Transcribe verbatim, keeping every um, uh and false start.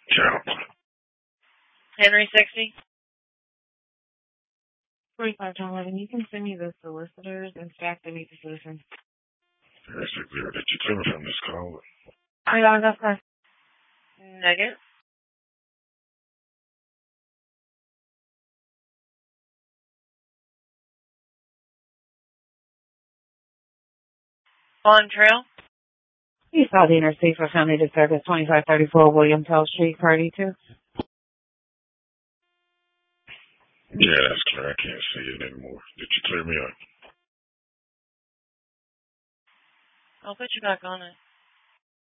Ciao. Henry sixty. forty-five John eleven. You can send me the solicitors and staff to meet the citizens. Basically, did you tell me from this call? I got enough time. Nugget. On Trail. You saw the interstate for family to service twenty-five thirty-four William Tell Street, party two. Yeah, that's clear. I can't see it anymore. Did you clear me up? I'll put you back on it.